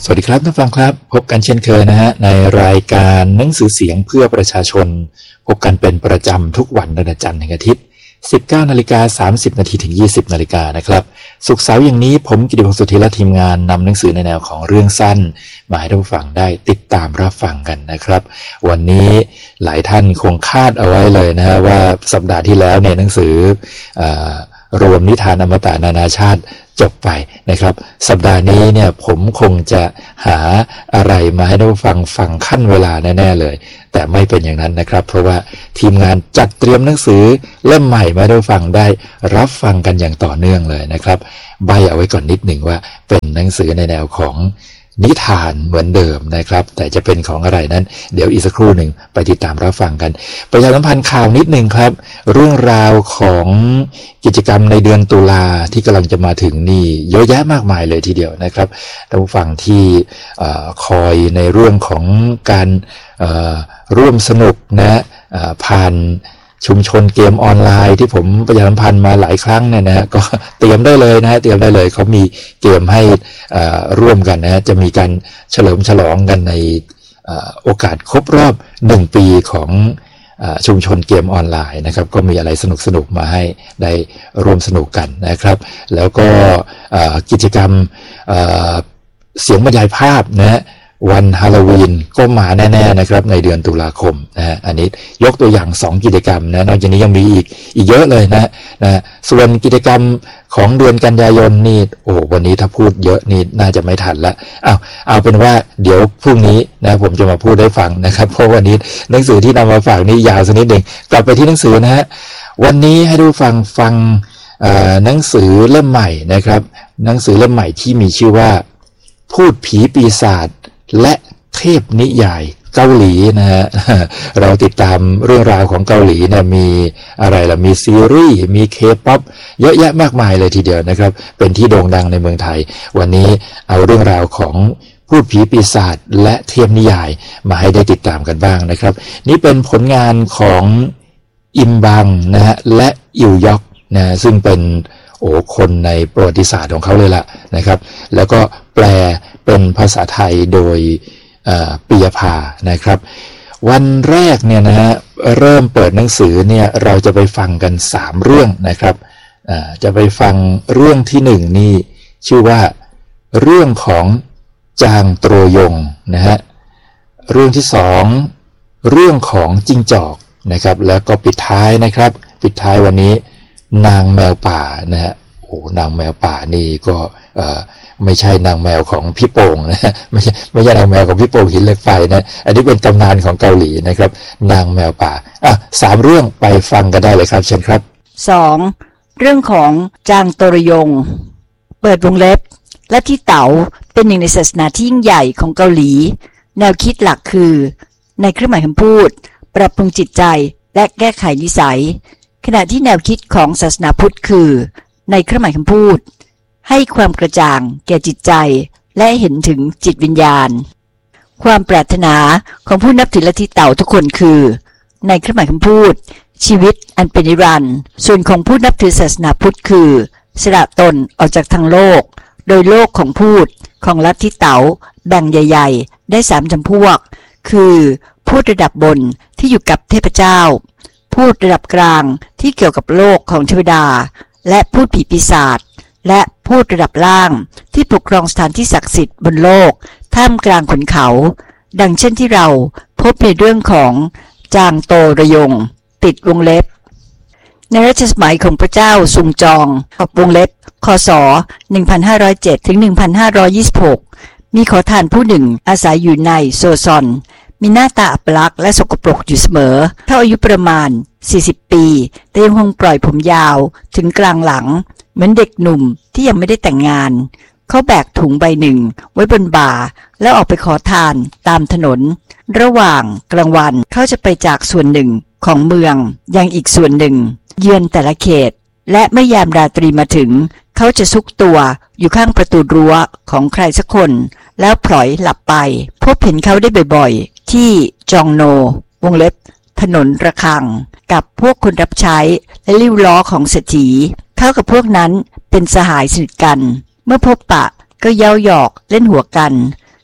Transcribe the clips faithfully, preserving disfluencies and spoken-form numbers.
สวัสดีครับท่านผู้ฟังครับพบกันเช่นเคยนะฮะในรายการหนังสือเสียงเพื่อประชาชนพบกันเป็นประจำทุกวันวันจันทร์ถึงอาทิตย์ สิบเก้านาฬิกาสามสิบนาทีถึงยี่สิบนาฬิกานะครับศุกร์เสาร์อย่างนี้ผมกิติพงศ์สุทธิและทีมงานนำหนังสือในแนวของเรื่องสั้นมาให้ท่านผู้ฟังได้ติดตามรับฟังกันนะครับวันนี้หลายท่านคงคาดเอาไว้เลยนะฮะว่าสัปดาห์ที่แล้วเนี่ยหนังสือรวมนิทานอมตะนานาชาติจบไปนะครับสัปดาห์นี้เนี่ยผมคงจะหาอะไรมาให้ท่านผู้ฟังฟังขั้นเวลาแน่ๆเลยแต่ไม่เป็นอย่างนั้นนะครับเพราะว่าทีมงานจัดเตรียมหนังสือเล่มใหม่มาให้ท่านผู้ฟังได้รับฟังกันอย่างต่อเนื่องเลยนะครับใบเอาไว้ก่อนนิดหนึ่งว่าเป็นหนังสือในแนวของนิทานเหมือนเดิมนะครับแต่จะเป็นของอะไรนั้นเดี๋ยวอีกสักครู่หนึ่งไปติดตามรับฟังกันประชาสัมพันธ์ข่าวนิดหนึ่งครับเรื่องราวของกิจกรรมในเดือนตุลาที่กำลังจะมาถึงนี่เยอะแยะมากมายเลยทีเดียวนะครับท่านผู้ฟังที่คอยในเรื่องของการร่วมสนุกนะผ่านชุมชนเกมออนไลน์ที่ผมประชาสัมพันธ์มาหลายครั้งเนี่ยนะก็เตรียมได้เลยนะเตรียมได้เลยเขามีเกมให้ร่วมกันนะจะมีการเฉลิมฉลองกันในโอกาสครบรอบหนึ่งปีของชุมชนเกมออนไลน์นะครับก็มีอะไรสนุกๆมาให้ได้ร่วมสนุกกันนะครับแล้วก็กิจกรรมเสียงบรรยายภาพนะวันฮาโลวีนก็มาแน่ๆนะครับในเดือนตุลาคมนะฮะอันนี้ยกตัวอย่างสองกิจกรรมนะนอกจากนี้ยังมีอีกอีกเยอะเลยนะนะส่วนกิจกรรมของเดือนกันยายนนี่โอ้วันนี้ถ้าพูดเยอะนี่น่าจะไม่ทันละเอาเอาเป็นว่าเดี๋ยวพรุ่งนี้นะผมจะมาพูดให้ฟังนะครับเพราะวันนี้หนังสือที่นำมาฝากนี่ยาวสักนิดนึงกลับไปที่หนังสือนะฮะวันนี้ให้ดูฟังฟังหนังสือเล่มใหม่นะครับหนังสือเล่มใหม่ที่มีชื่อว่าพูดผีปีศาจและเทพนิยายเกาหลีนะฮะเราติดตามเรื่องราวของเกาหลีเนี่ยมีอะไรล่ะมีซีรีส์มีเคป๊อปเยอะแยะมากมายเลยทีเดียวนะครับเป็นที่โด่งดังในเมืองไทยวันนี้เอาเรื่องราวของพูดผีปีศาจและเทพนิยายมาให้ได้ติดตามกันบ้างนะครับนี่เป็นผลงานของอิมบังนะฮะและอิวยอกนะซึ่งเป็นโอ้คนในประวัติศาสตร์ของเขาเลยล่ะนะครับแล้วก็แปลเป็นภาษาไทยโดยปิยภานะครับวันแรกเนี่ยนะฮะเริ่มเปิดหนังสือเนี่ยเราจะไปฟังกันสามเรื่องนะครับจะไปฟังเรื่องที่หนึ่งนี่ชื่อว่าเรื่องของจางโตรยงนะฮะเรื่องที่สองเรื่องของจิ้งจอกนะครับแล้วก็ปิดท้ายนะครับปิดท้ายวันนี้นางแมวป่านะฮะโอ้นางแมวป่านี่ก็เอ่อไม่ใช่นางแมวของพี่โป่งนะไม่ใช่ไม่ใช่นางแมวของพี่โป่งหินเหล็กไฟนะอันนี้เป็นตำนานของเกาหลีนะครับนางแมวป่าอ่ะสามเรื่องไปฟังกันได้เลยครับเชิญครับสองเรื่องของจางโตรยงเปิดวงเล็บและที่เต๋าเป็นหนึ่งในศาสนาที่ยิ่งใหญ่ของเกาหลีแนวคิดหลักคือในเครื่องหมายคำพูดปรับปรุงจิตใจและแก้ไขนิสัยขณะที่แนวคิดของศาสนาพุทธคือในเครื่องหมายคำพูดให้ความกระจ่างแก่จิตใจและเห็นถึงจิตวิญญาณความปรารถนาของผู้นับถือลัทธิเต่าทุกคนคือในเครื่องหมายคำพูดชีวิตอันเป็นนิรันดร์ส่วนของผู้นับถือศาสนาพุทธคือสละตนออกจากทางโลกโดยโลกของพูดของลัทธิเต่าแบ่งใหญ่ๆได้สามจำพวกคือพูดระดับบนที่อยู่กับเทพเจ้าพูดระดับกลางที่เกี่ยวกับโลกของเทวดาและพูดผีปีศาจและพูดระดับล่างที่ปกครองสถานที่ศักดิ์สิทธิ์บนโลกท่ามกลางขุนเขาดังเช่นที่เราพบในเรื่องของจางโตรยงติดวงเล็บในรัชสมัยของพระเจ้าซุงจองออกวงเล็บคศหนึ่งพันห้าร้อยเจ็ดถึงหนึ่งพันห้าร้อยยี่สิบหกมีขอทานผู้หนึ่งอาศัยอยู่ในโซซอนมีหน้าตาอัปลักษณ์และสกปรกอยู่เสมอเขาอายุประมาณสี่สิบปีแต่ยังคงปล่อยผมยาวถึงกลางหลังเหมือนเด็กหนุ่มที่ยังไม่ได้แต่งงานเขาแบกถุงใบหนึ่งไว้บนบ่าแล้วออกไปขอทานตามถนนระหว่างกลางวันเขาจะไปจากส่วนหนึ่งของเมืองยังอีกส่วนหนึ่งเยือนแต่ละเขตและเมื่อยามราตรีมาถึงเขาจะซุกตัวอยู่ข้างประตูรั้วของใครสักคนแล้วพลอยหลับไปพบเห็นเขาได้บ่อยๆที่จองโนวงเล็บถนนระฆังกับพวกคนรับใช้และลิ้วล้อของเศรษฐีเขากับพวกนั้นเป็นสหายสนิทกันเมื่อพบปะก็เย้าหยอกเล่นหัวกัน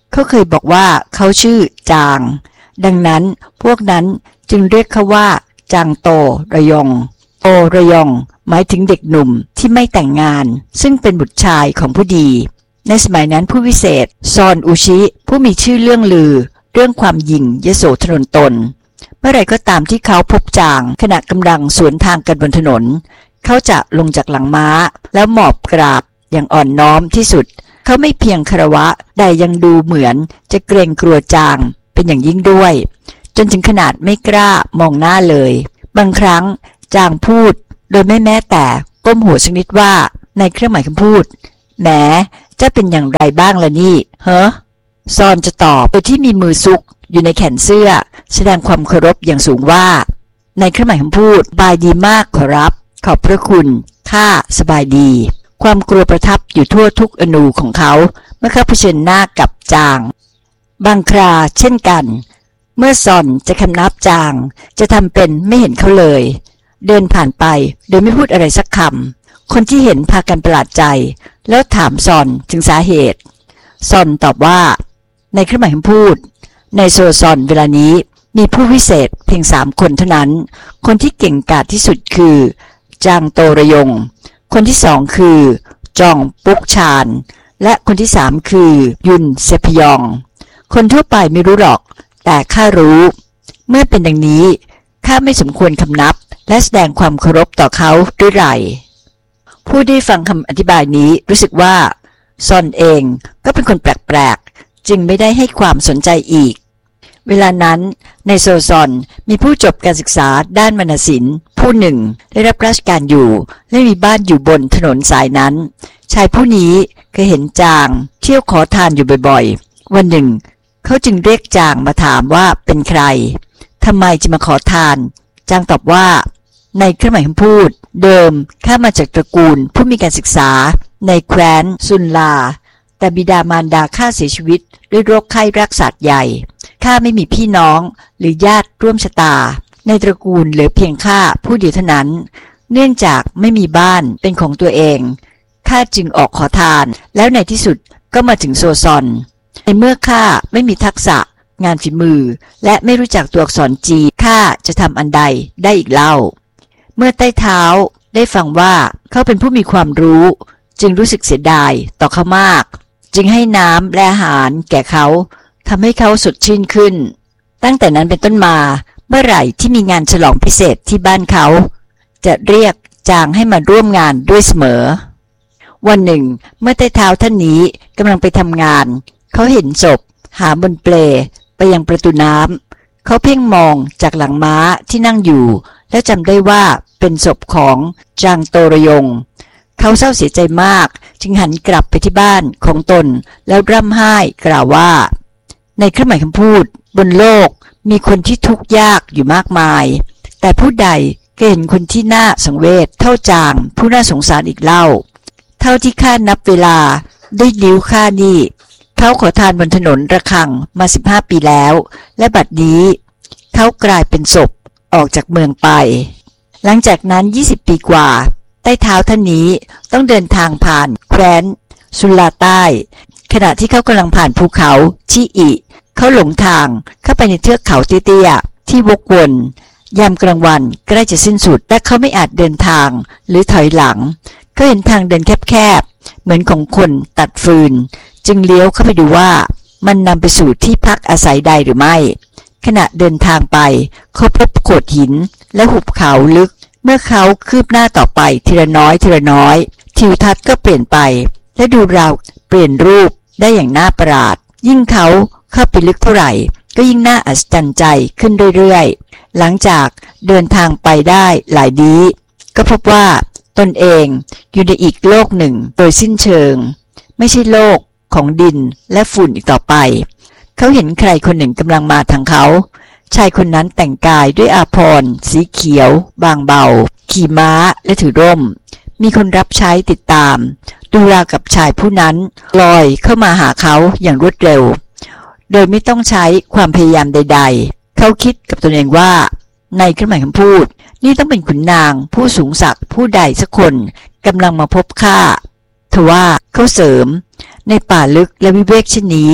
เขาเคยบอกว่าเขาชื่อจางดังนั้นพวกนั้นจึงเรียกเขาว่าจางโตระยองโอระยองหมายถึงเด็กหนุ่มที่ไม่แต่งงานซึ่งเป็นบุตรชายของผู้ดีในสมัยนั้นผู้วิเศษซอนอุชิผู้มีชื่อเรื่องลือเรื่องความหยิ่งยโสธนตนเมื่อไรก็ตามที่เขาพบจางขณะกำลังสวนทางกันบนถนนเขาจะลงจากหลังม้าแล้วหมอบกราบอย่างอ่อนน้อมที่สุดเขาไม่เพียงคารวะแต่ยังดูเหมือนจะเกรงกลัวจางเป็นอย่างยิ่งด้วยจนถึงขนาดไม่กล้ามองหน้าเลยบางครั้งจางพูดโดยไม่แม้แต่ก้มหัวสักนิดว่าในเครื่องหมายคำพูดแหมจะเป็นอย่างไรบ้างล่ะนี่เฮ้อซอนจะตอบโดยที่มีมือซุกอยู่ในแขนเสื้อแสดงความเคารพอย่างสูงว่าในเครื่องหมายคำพูดสบายดีมากขอรับขอบพระคุณข้าสบายดีความกลัวประทับอยู่ทั่วทุกอนูของเขาเมื่อเขาเผชิญหน้ากับจางบางคราเช่นกันเมื่อซอนจะคำนับจางจะทำเป็นไม่เห็นเขาเลยเดินผ่านไปโดยไม่พูดอะไรสักคำคนที่เห็นพากันประหลาดใจแล้วถามซอนถึงสาเหตุซอนตอบว่าในเครื่องหมายคำพูดในโซซอนเวลานี้มีผู้วิเศษเพียงสามคนเท่านั้นคนที่เก่งกาจที่สุดคือจางโตระยงคนที่สองคือจองปุกชานและคนที่สามคือยุนเซพยองคนทั่วไปไม่รู้หรอกแต่ข้ารู้เมื่อเป็นดังนี้ข้าไม่สมควรคำนับและแสดงความเคารพต่อเขาด้วยไรผู้ได้ฟังคำอธิบายนี้รู้สึกว่าซอนเองก็เป็นคนแปลกๆจึงไม่ได้ให้ความสนใจอีกเวลานั้นในโซซอนมีผู้จบการศึกษาด้านวรรณศิลป์ผู้หนึ่งได้รับราชการอยู่และมีบ้านอยู่บนถนนสายนั้นชายผู้นี้เคยเห็นจางเที่ยวขอทานอยู่บ่อยๆวันหนึ่งเขาจึงเรียกจางมาถามว่าเป็นใครทำไมจะมาขอทานจางตอบว่าในเครื่องหมายคำพูดเดิมข้ามาจากตระกูลผู้มีการศึกษาในแคว้นซุนลาแต่บิดามารดาข้าเสียชีวิตด้วยโรคไข้รักษาใหญ่ข้าไม่มีพี่น้องหรือญาติร่วมชะตาในตระกูลเหลือเพียงข้าผู้เดียวเท่านั้นเนื่องจากไม่มีบ้านเป็นของตัวเองข้าจึงออกขอทานแล้วในที่สุดก็มาถึงโซซอนในเมื่อข้าไม่มีทักษะงานฝีมือและไม่รู้จักตัวอักษรจีนข้าจะทำอันใดได้อีกเล่าเมื่อใต้เท้าได้ฟังว่าเขาเป็นผู้มีความรู้จึงรู้สึกเสียดายต่อเขามากจึงให้น้ำและอาหารแก่เขาทำให้เขาสดชื่นขึ้นตั้งแต่นั้นเป็นต้นมาเมื่อไหร่ที่มีงานฉลองพิเศษที่บ้านเขาจะเรียกจางให้มาร่วมงานด้วยเสมอวันหนึ่งเมื่อใต้เท้าท่านนี้กำลังไปทำงานเขาเห็นศพหามบนเปลไปยังประตูน้ำเขาเพ่งมองจากหลังม้าที่นั่งอยู่และจำได้ว่าเป็นศพของจางโตระยงเขาเศร้าเสียใจมากจึงหันกลับไปที่บ้านของตนแล้วร่ำไห้กล่าวว่าในเครื่องหมายคำพูดบนโลกมีคนที่ทุกข์ยากอยู่มากมายแต่ผู้ใดก็เห็นคนที่น่าสังเวชเท่าจางผู้น่าสงสารอีกเล่าเท่าที่ข้านับเวลาด้วยนิ้วข้านี่เขาขอทานบนถนนระฆังมาสิบห้าปีแล้วและบัดนี้เขากลายเป็นศพออกจากเมืองไปหลังจากนั้นยี่สิบปีกว่าใต้เท้าท่านนี้ต้องเดินทางผ่านแคว้นซุลาใต้ขณะที่เขากำลังผ่านภูเขาชิอิเขาหลงทางเข้าไปในเทือกเขาเตี้ยๆที่วกวนยามกลางวันใกล้จะสิ้นสุดและเขาไม่อาจเดินทางหรือถอยหลังเขาเห็นทางเดินแคบๆเหมือนของคนตัดฟืนจึงเลี้ยวเข้าไปดูว่ามันนำไปสู่ที่พักอาศัยใดหรือไม่ขณะเดินทางไปเขาพบโขดหินและหุบเขาลึกเมื่อเขาคืบหน้าต่อไปทีละน้อยทีละน้อยทิวทัศน์ก็เปลี่ยนไปและดูราวเปลี่ยนรูปได้อย่างน่าประหลาดยิ่งเขาเข้าไปลึกเท่าไหร่ก็ยิ่งน่าอัศจรรย์ใจขึ้นเรื่อยๆหลังจากเดินทางไปได้หลายดีก็พบว่าตนเองอยู่ในอีกโลกหนึ่งโดยสิ้นเชิงไม่ใช่โลกของดินและฝุ่นอีกต่อไปเขาเห็นใครคนหนึ่งกำลังมาทางเขาชายคนนั้นแต่งกายด้วยอาภรณ์สีเขียวบางเบาขี่ม้าและถือร่มมีคนรับใช้ติดตามดูราวกับชายผู้นั้นลอยเข้ามาหาเขาอย่างรวดเร็วโดยไม่ต้องใช้ความพยายามใดๆเขาคิดกับตนเองว่าในเครื่องหมายคำพูดนี่ต้องเป็นขุนนางผู้สูงศักดิ์ผู้ใดสักคนกำลังมาพบข้าทว่าเขาเสริมในป่าลึกและวิเวกเช่นนี้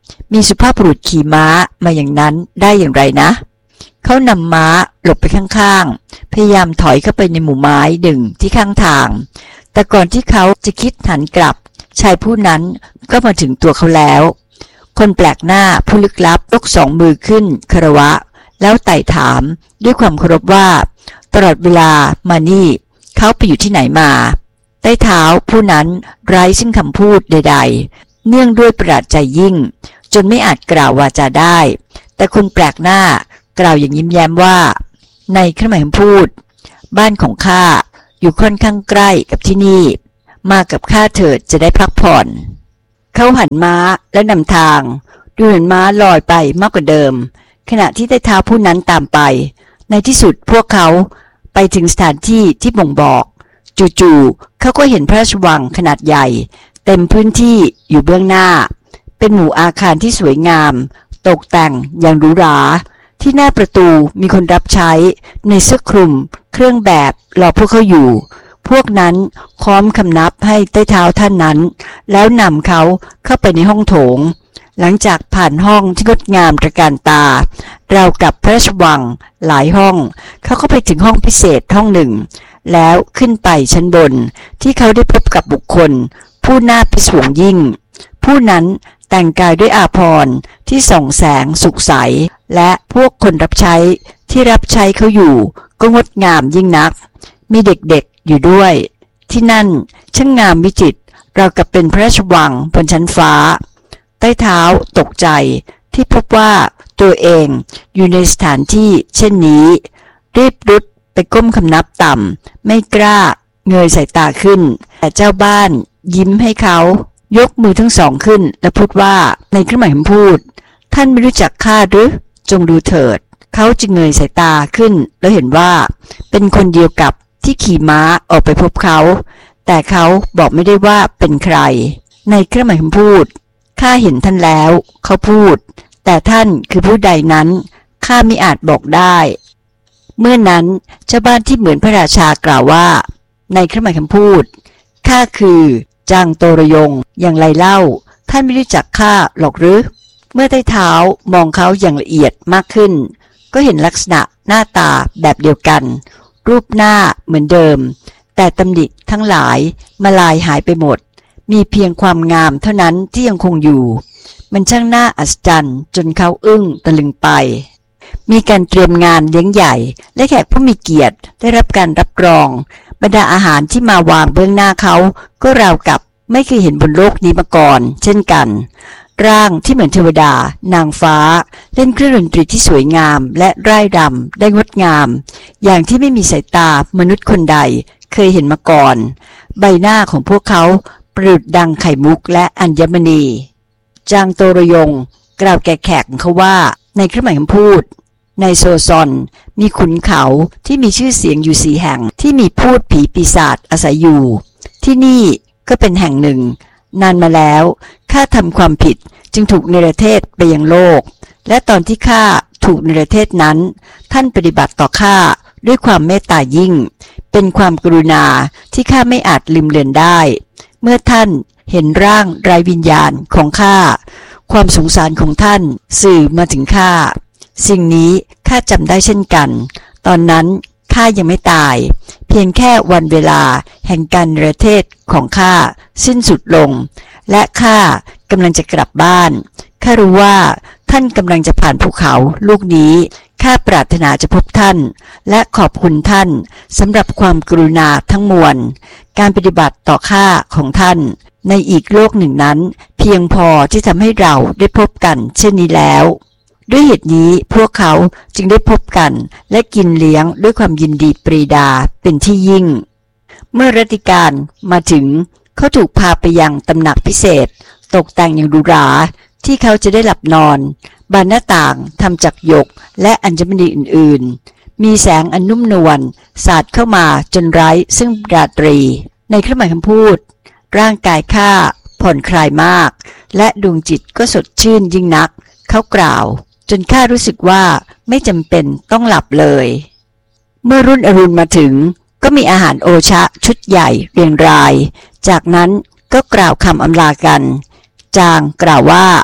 มีสุภาพบุรุษขี่ม้ามาอย่างนั้นได้อย่างไรนะเขานำม้าหลบไปข้างๆพยายามถอยเข้าไปในหมู่ไม้หนึ่งที่ข้างทางแต่ก่อนที่เขาจะคิดหันกลับชายผู้นั้นก็มาถึงตัวเขาแล้วคนแปลกหน้าผู้ลึกลับยกสองมือขึ้นคารวะแล้วไต่ถามด้วยความเคารพว่าตลอดเวลามานี่เขาไปอยู่ที่ไหนมาใต้เท้าผู้นั้นไร้ซึ่งคำพูดใดๆเนื่องด้วยประหลาดใจยิ่งจนไม่อาจกล่าววาจาได้แต่คนแปลกหน้ากล่าวอย่างยิ้มแย้มว่าในเครื่องหมายคำพูดบ้านของข้าอยู่ค่อนข้างใกล้กับที่นี่มากับข้าเถิดจะได้พักผ่อนเขาหันม้าและนำทางดูเหมือนม้าลอยไปมากกว่าเดิมขณะที่ใต้เท้าผู้นั้นตามไปในที่สุดพวกเขาไปถึงสถานที่ที่บ่งบอกจู่ๆเขาก็เห็นพระราชวังขนาดใหญ่เต็มพื้นที่อยู่เบื้องหน้าเป็นหมู่อาคารที่สวยงามตกแต่งอย่างหรูหราที่หน้าประตูมีคนรับใช้ในเสื้อคลุมเครื่องแบบรอพวกเขาอยู่พวกนั้นค้อมคำนับให้ใต้เท้าท่านนั้นแล้วนำเขาเข้าไปในห้องโถงหลังจากผ่านห้องที่งดงามตระการตาราวกับพระราชวังหลายห้องเขาก็ไปถึงห้องพิเศษห้องหนึ่งแล้วขึ้นไปชั้นบนที่เขาได้พบกับบุคคลผู้น่าพิศวงยิ่งผู้นั้นแต่งกายด้วยอาภรณ์ที่ส่องแสงสุขใสและพวกคนรับใช้ที่รับใช้เขาอยู่ก็งดงามยิ่งนักมีเด็กๆอยู่ด้วยที่นั่นช่างงามวิจิตรราวกับเป็นพระราชวังบนชั้นฟ้าใต้เท้าตกใจที่พบว่าตัวเองอยู่ในสถานที่เช่นนี้รีบรุดไปก้มคำนับต่ำไม่กล้าเงยสายตาขึ้นแต่เจ้าบ้านยิ้มให้เขายกมือทั้งสองขึ้นและพูดว่าในเครื่องหมายคำพูดท่านไม่รู้จักข้าหรือจงดูเถิดเขาจึงเงยสายตาขึ้นแล้วเห็นว่าเป็นคนเดียวกับที่ขี่ม้าออกไปพบเขาแต่เขาบอกไม่ได้ว่าเป็นใครในเครื่องหมายคำพูดข้าเห็นท่านแล้วเขาพูดแต่ท่านคือผู้ใดนั้นข้าไม่อาจบอกได้เมื่อนั้นเจ้าบ้านที่เหมือนพระราชากล่าวว่าในเครื่องหมายคำพูดข้าคือจางโตรยงอย่างไรเล่าท่านไม่รู้จักข้าหรอกหรือเมื่อใต้เท้ามองเขาอย่างละเอียดมากขึ้นก็เห็นลักษณะหน้าตาแบบเดียวกันรูปหน้าเหมือนเดิมแต่ตำหนิทั้งหลายมาลายหายไปหมดมีเพียงความงามเท่านั้นที่ยังคงอยู่มันช่างน่าอัศจรรย์จนเขาอึ้งตะลึงไปมีการเตรียมงานเลี้ยงใหญ่และแขกผู้มีเกียรติได้รับการรับรองบรรดาอาหารที่มาวางเบื้องหน้าเขาก็ราวกับไม่เคยเห็นบนโลกนี้มาก่อนเช่นกันร่างที่เหมือนเทวดานางฟ้าเล่นเครื่องดนตรีที่สวยงามและร่ายรำได้งดงามอย่างที่ไม่มีสายตามนุษย์คนใดเคยเห็นมาก่อนใบหน้าของพวกเขาประดุจดังไข่มุกและอัญมณีจางโตรยงกล่าวแก่แขกของเขาว่าในเครื่องหมายคำพูดในโซซอนมีขุนเขาที่มีชื่อเสียงอยู่สี่แห่งที่มีพูดผีปีศาจอาศัยอยู่ที่นี่ก็เป็นแห่งหนึ่งนานมาแล้วข้าทำความผิดจึงถูกเนรเทศไปยังโลกและตอนที่ข้าถูกเนรเทศนั้นท่านปฏิบัติต่อข้าด้วยความเมตตายิ่งเป็นความกรุณาที่ข้าไม่อาจลืมเลือนได้เมื่อท่านเห็นร่างไร้วิญญาณของข้าความสงสารของท่านสื่อมาถึงข้าสิ่งนี้ข้าจำได้เช่นกันตอนนั้นข้ายังไม่ตายเพียงแค่วันเวลาแห่งการเนรเทศของข้าสิ้นสุดลงและข้ากำลังจะกลับบ้านข้ารู้ว่าท่านกำลังจะผ่านภูเขาลูกนี้ข้าปรารถนาจะพบท่านและขอบคุณท่านสำหรับความกรุณาทั้งมวลการปฏิบัติต่อข้าของท่านในอีกโลกหนึ่งนั้นเพียงพอที่ทำให้เราได้พบกันเช่นนี้แล้วด้วยเหตุนี้พวกเขาจึงได้พบกันและกินเลี้ยงด้วยความยินดีปรีดาเป็นที่ยิ่งเมื่อรัติการมาถึงเขาถูกพาไปยังตำหนักพิเศษตกแต่งอย่างหรูหราที่เขาจะได้หลับนอนบานหน้าต่างทำจากหยกและอัญมณีอื่นๆมีแสงอันนุ่มนวลสาดเข้ามาจนไร้ซึ่งราตรีในเครื่องหมายคำพูดร่างกายข้าผ่อนคลายมากและดวงจิตก็สดชื่นยิ่งนักเขากล่าวจนข้ารู้สึกว่าไม่จำเป็นต้องหลับเลยเมื่อรุ่นอรุณมาถึงก็มีอาหารโอชะชุดใหญ่เรียงรายจากนั้นก็กล่าวคำอำลากันจางกล่าวว่า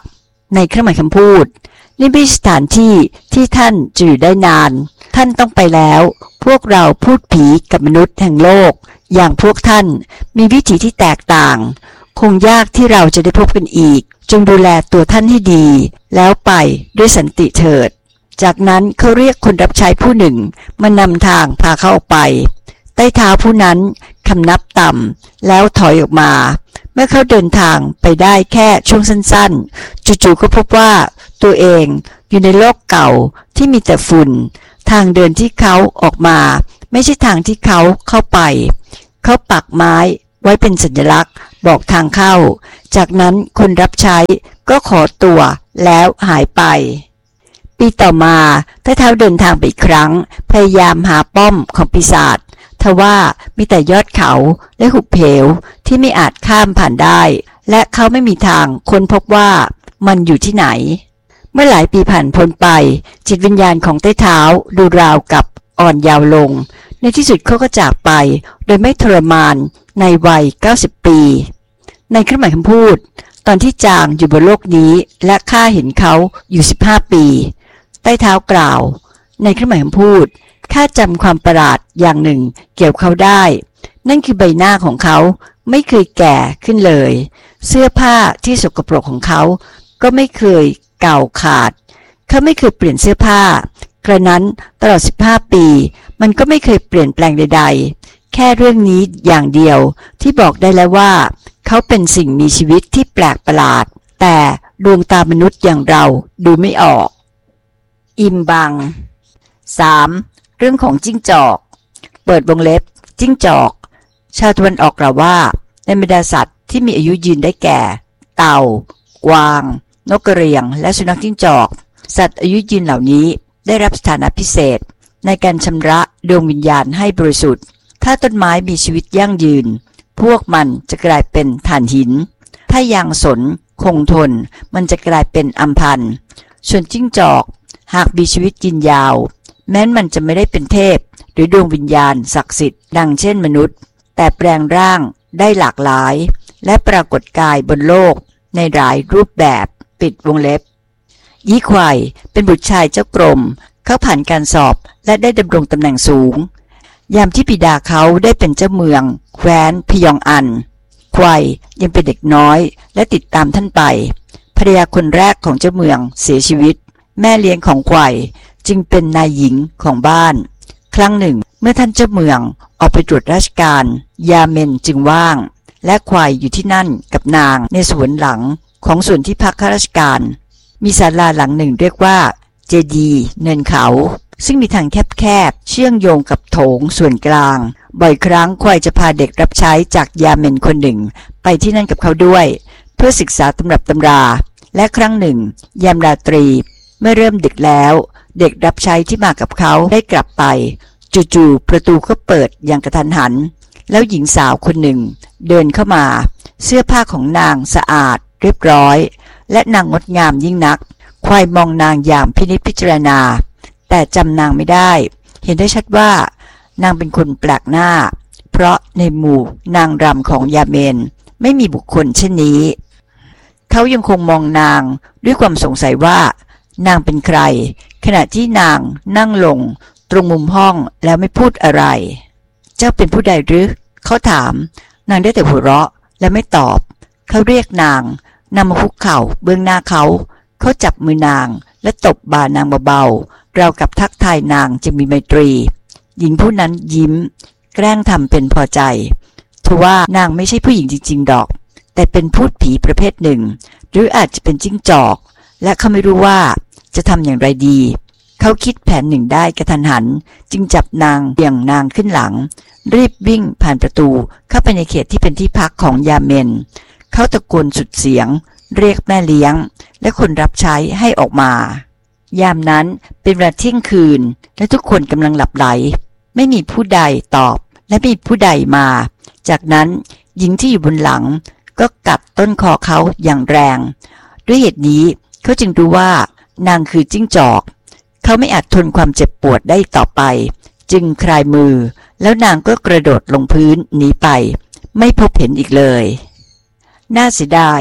ในเครื่องหมายคำพูดนี่ไม่ใช่สถานที่ที่ท่านจะอยู่ได้นานท่านต้องไปแล้วพวกเราพูดผีกับมนุษย์แห่งโลกอย่างพวกท่านมีวิถีที่แตกต่างคงยากที่เราจะได้พบกันอีกจงดูแลตัวท่านให้ดีแล้วไปด้วยสันติเถิดจากนั้นเขาเรียกคนรับใช้ผู้หนึ่งมานำทางพาเขาออกไปใต้เท้าผู้นั้นคำนับต่ำแล้วถอยออกมาเมื่อเขาเดินทางไปได้แค่ช่วงสั้นๆจู่ๆก็พบว่าตัวเองอยู่ในโลกเก่าที่มีแต่ฝุ่นทางเดินที่เขาออกมาไม่ใช่ทางที่เขาเข้าไปเขาปักไม้ไว้เป็นสัญลักษณ์บอกทางเข้าจากนั้นคนรับใช้ก็ขอตัวแล้วหายไปปีต่อมาใต้เท้าเดินทางไปอีกครั้งพยายามหาป้อมของปีศาจทว่ามีแต่ยอดเขาและหุบเหวที่ไม่อาจข้ามผ่านได้และเขาไม่มีทางค้นพบว่ามันอยู่ที่ไหนเมื่อหลายปีผ่านพ้นไปจิตวิญญาณของใต้เท้าดูราวกับอ่อนเยาว์ลงในที่สุดเขาก็จากไปโดยไม่ทรมานในวัยเก้าสิบปีในเครื่องหมายคำพูดตอนที่จางอยู่บนโลกนี้และข้าเห็นเขาอยู่สิบห้าปีใต้เท้ากล่าวในเครื่องหมายคำพูดข้าจำความประหลาดอย่างหนึ่งเกี่ยวเขาได้นั่นคือใบหน้าของเขาไม่เคยแก่ขึ้นเลยเสื้อผ้าที่สกปรกของเขาก็ไม่เคยเก่าขาดเขาไม่เคยเปลี่ยนเสื้อผ้ากระนั้นตลอดสิบห้าปีมันก็ไม่เคยเปลี่ยนแปลงใดๆแค่เรื่องนี้อย่างเดียวที่บอกได้แล้วว่าเขาเป็นสิ่งมีชีวิตที่แปลกประหลาดแต่ดวงตามนุษย์อย่างเราดูไม่ออกอิมบัง สาม. เรื่องของจิ้งจอกเปิดวงเล็บจิ้งจอกชาวตะวันออกกล่าวว่าในบรรดาสัตว์ที่มีอายุยืนได้แก่เต่ากวางนกกระเรียงและสุนัขจิ้งจอกสัตว์อายุยืนเหล่านี้ได้รับสถานะพิเศษในการชำระดวงวิญญาณให้บริสุทธิ์ถ้าต้นไม้มีชีวิตยั่งยืนพวกมันจะกลายเป็นถ่านหินถ้ายางสนคงทนมันจะกลายเป็นอัมพันธ์ส่วนจิ้งจอกหากมีชีวิตยืนยาวแม้มันจะไม่ได้เป็นเทพหรือดวงวิญญาณศักดิ์สิทธิ์ดังเช่นมนุษย์แต่แปลงร่างได้หลากหลายและปรากฏกายบนโลกในหลายรูปแบบปิดวงเล็บยี่ไข่เป็นบุตรชายเจ้ากรมเขาผ่านการสอบและได้ดำรงตำแหน่งสูงยามที่บิดาเขาได้เป็นเจ้าเมืองแคว้นพยองอันไข่ยังเป็นเด็กน้อยและติดตามท่านไปภรรยาคนแรกของเจ้าเมืองเสียชีวิตแม่เลี้ยงของไข่จึงเป็นนายหญิงของบ้านครั้งหนึ่งเมื่อท่านเจ้าเมืองออกไปตรวจราชการยาเมนจึงว่างและไข่อยู่ที่นั่นกับนางในสวนหลังของส่วนที่พักข้าราชการมีศาลาหลังหนึ่งเรียกว่าเจดีย์เนินเขาซึ่งมีทางแคบๆเชื่อมโยงกับโถงส่วนกลางบ่อยครั้งไข่จะพาเด็กรับใช้จากยาเมนคนหนึ่งไปที่นั่นกับเขาด้วยเพื่อศึกษาตำรับตำราและครั้งหนึ่งยามราตรีเมื่อเริ่มดึกแล้วเด็กรับใช้ที่มากับเขาได้กลับไปจู่ๆประตูก็เปิดอย่างกระทันหันแล้วหญิงสาวคนหนึ่งเดินเข้ามาเสื้อผ้าของนางสะอาดเรียบร้อยและนางงดงามยิ่งนักควายมองนางอย่างพินิจพิจารณาแต่จำนางไม่ได้เห็นได้ชัดว่านางเป็นคนแปลกหน้าเพราะในหมู่นางรำของยาเมนไม่มีบุคคลเช่นนี้เขายังคงมองนางด้วยความสงสัยว่านางเป็นใครขณะที่นางนั่งลงตรงมุมห้องแล้วไม่พูดอะไรเจ้าเป็นผู้ใดหรือเขาถามนางได้แต่หัวเราะและไม่ตอบเขาเรียกนางนำมาคุกเข่าเบื้องหน้าเขาเขาจับมือนางและตบบ่านางเบาๆราวกับทักทายนางจะมีไมตรีหญิงผู้นั้นยิ้มแกล้งทำเป็นพอใจทว่านางไม่ใช่ผู้หญิงจริงๆดอกแต่เป็นพูดผีประเภทหนึ่งหรืออาจจะเป็นจิ้งจอกและเขาไม่รู้ว่าจะทำอย่างไรดีเขาคิดแผนหนึ่งได้กระทันหันจึงจับนางเบี่ยงนางขึ้นหลังรีบวิ่งผ่านประตูเข้าไปในเขตที่เป็นที่พักของยาเมนเขาตะโกนสุดเสียงเรียกแม่เลี้ยงและคนรับใช้ให้ออกมายามนั้นเป็นเวลาเที่ยงคืนและทุกคนกำลังหลับไหลไม่มีผู้ใดตอบและไม่มีผู้ใดมาจากนั้นหญิงที่อยู่บนหลังก็กัดต้นคอเขาอย่างแรงด้วยเหตุนี้เขาจึงรู้ว่านางคือจิ้งจอกเขาไม่อาจทนความเจ็บปวดได้ต่อไปจึงคลายมือแล้วนางก็กระโดดลงพื้นหนีไปไม่พบเห็นอีกเลยน่าเสียดาย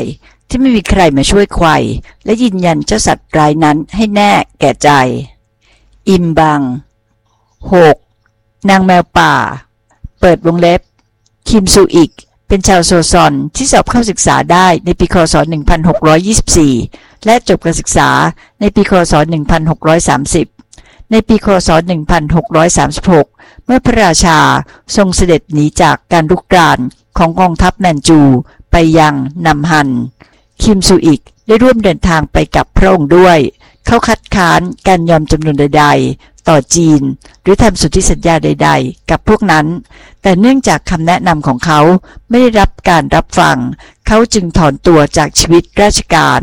ที่ไม่มีใครมาช่วยไขว่และยืนยันเจ้าสัตว์รายนั้นให้แน่แก่ใจอิมบัง หก. นางแมวป่าเปิดวงเล็บคิมซูอิกเป็นชาวโซซอนที่สอบเข้าศึกษาได้ในปีคศหนึ่งพันหกร้อยยี่สิบสี่และจบการศึกษาในปีคศหนึ่งพันหกร้อยสามสิบในปีคศหนึ่งพันหกร้อยสามสิบหกเมื่อพระราชาทรงเสด็จหนีจากการรุกรานของกองทัพแมนจูไปยังนัมฮันคิมซูอิกได้ร่วมเดินทางไปกับพระองค์ด้วยเขาคัดค้านการยอมจำนนใดๆต่อจีนหรือทำสนธิสัญญาใดๆกับพวกนั้นแต่เนื่องจากคำแนะนำของเขาไม่ได้รับการรับฟังเขาจึงถอนตัวจากชีวิตราชการ